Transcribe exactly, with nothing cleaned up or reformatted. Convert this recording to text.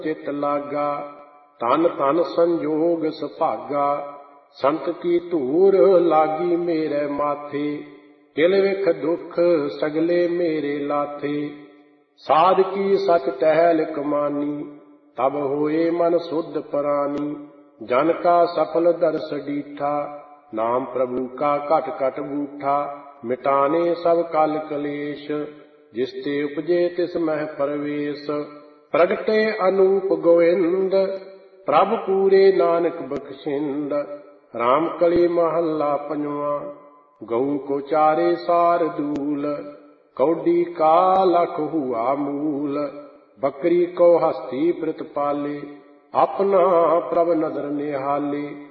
चित लागा। तन तन संयोग सुभागा, संत की धूर लागी मेरे माथे। किल विख दुख सगले मेरे लाथे। साध की सच टहल कमानी, तब होए मन शुद्ध परानी। जन का सफल दर्श डीठा, नाम प्रभु का कट कट बूठा। मिटाने सब कल कलेश, जिसते उपजे तिस मह परवेश। प्रगटे अनूप गोविंद, प्रभ पूरे नानक बख्शिंद। राम कली महला पंजवा, गऊ को चारे सार दूल। कौडी का लख हुआ मूल, बकरी को हस्ती प्रतिपाले। अपना प्रभ नदर निहाले।